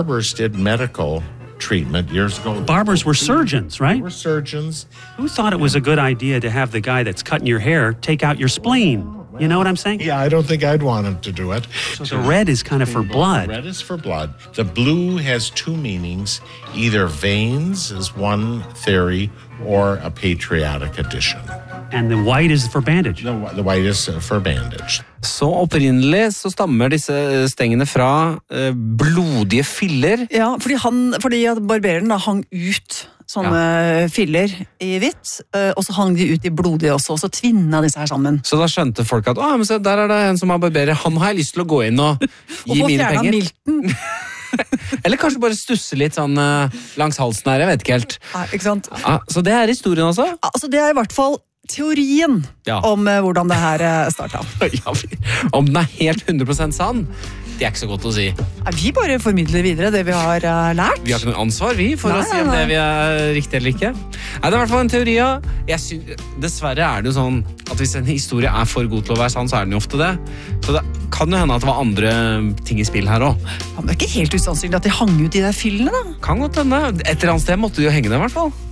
Barbers did medical treatment years ago. Barbers were surgeons, right? They were surgeons. Who thought it was a good idea to have the guy that's cutting your hair take out your spleen? You know what I'm saying? Yeah, I don't think I'd want him to do it. So the red is kind of for blood. The red is for blood. The blue has two meanings. Either veins is one theory or a patriotic addition. And the white is for bandage. The white is for bandage. Så opprinnelig så stammer disse stengene fra blodige filler. Ja, fordi at barberen da hang ut sånne filler i hvitt, og så hang de ut i blodige også, og så tvinna disse her sammen. Så da skjønte folk at men se, der er det en som har barberer, han har jeg lyst til å gå inn og gi mine penger. Og få fjernet milten. Eller kanskje bare stusse litt sånn langs halsen her, jeg vet ikke helt. Ja, ikke sant? Så det er historien også? Altså, det er i hvert fall teorien om hvordan det her startet. Ja, om den er helt 100% sann, det er ikke så godt å si. Vi bare formidler videre det vi har lært. Vi har ikke noe ansvar, for å si om det vi er riktig eller ikke. Det er i hvert fall en teori. Dessverre er det jo sånn at hvis en historie er for god til å være sann, så er den jo ofte det. Så det kan jo hende at det var andre ting i spill her også. Ja, men det er ikke helt usannsynlig at de hang ut i de fillene da. Kan godt hende. Et eller annet sted måtte de jo henge det i hvert fall.